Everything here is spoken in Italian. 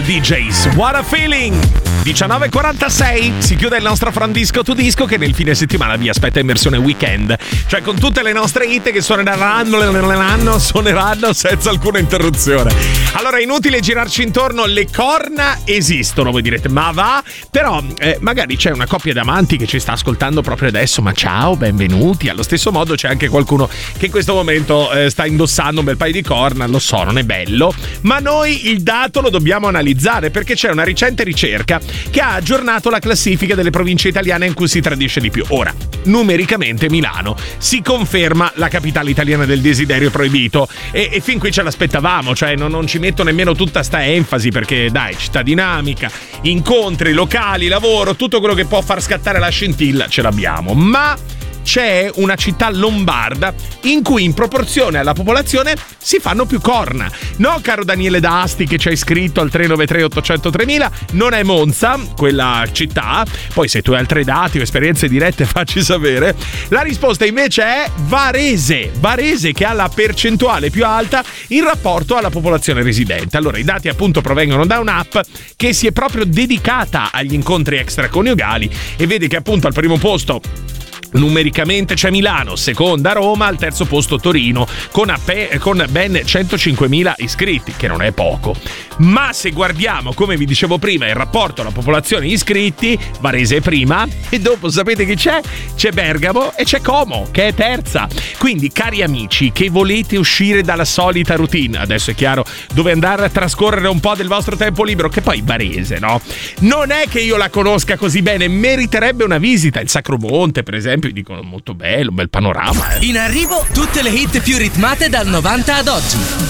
DJs, what a feeling! 19:46 si chiude il nostro From Disco to Disco, che nel fine settimana vi aspetta in versione weekend, cioè con tutte le nostre hit che suoneranno senza alcuna interruzione. Allora è inutile girarci intorno, le corna esistono, voi direte ma va? Però magari c'è una coppia d'amanti che ci sta ascoltando proprio adesso, ma ciao, benvenuti. Allo stesso modo c'è anche qualcuno che in questo momento sta indossando un bel paio di corna, lo so, non è bello, ma noi il dato lo dobbiamo analizzare, perché c'è una recente ricerca che ha aggiornato la classifica delle province italiane in cui si tradisce di più. Ora, numericamente Milano si conferma la capitale italiana del desiderio proibito e fin qui ce l'aspettavamo, cioè non ci metto nemmeno tutta sta enfasi, perché dai, città dinamica, incontri, locali, lavoro, tutto quello che può far scattare la scintilla ce l'abbiamo, ma c'è una città lombarda in cui in proporzione alla popolazione si fanno più corna. No, caro Daniele D'Asti che ci hai scritto al 393 800 3000, non è Monza quella città, poi se tu hai altri dati o esperienze dirette facci sapere. La risposta invece è Varese che ha la percentuale più alta in rapporto alla popolazione residente. Allora i dati appunto provengono da un'app che si è proprio dedicata agli incontri extraconiugali e vede che appunto al primo posto numericamente c'è Milano, seconda Roma, al terzo posto Torino con ben 105.000 iscritti, che non è poco. Ma se guardiamo, come vi dicevo prima, il rapporto alla popolazione iscritti, Varese è prima e dopo sapete chi c'è? C'è Bergamo e c'è Como che è terza. Quindi cari amici che volete uscire dalla solita routine, adesso è chiaro dove andare a trascorrere un po' del vostro tempo libero, che poi Varese, no? Non è che io la conosca così bene, meriterebbe una visita. Il Sacromonte per esempio dicono molto bello, un bel panorama. In arrivo tutte le hit più ritmate dal 90 ad oggi.